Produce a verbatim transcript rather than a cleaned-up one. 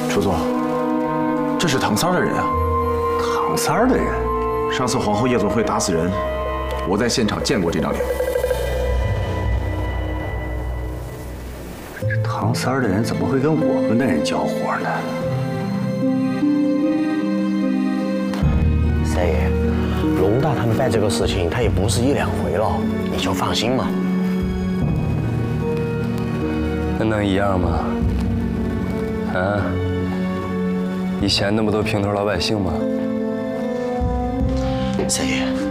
楚总，这是唐三的人啊！ 唐三的人， 上次皇后夜总会打死人，我在现场见过这张脸。 这唐三的人怎么会跟我们的人交火呢？ 三爷，龙大他们办这个事情，他也不是一两回了，你就放心嘛。 那能一样吗？啊？你嫌那么多平头老百姓吗？ 三爷。